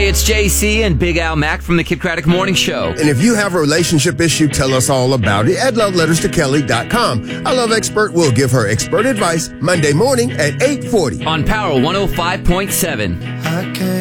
Hey, it's JC and Big Al Mack from the Kid Craddock Morning Show. And if you have a relationship issue, tell us all about it at loveletterstokelly.com. Our love expert will give her expert advice Monday morning at 8:40. On Power 105.7.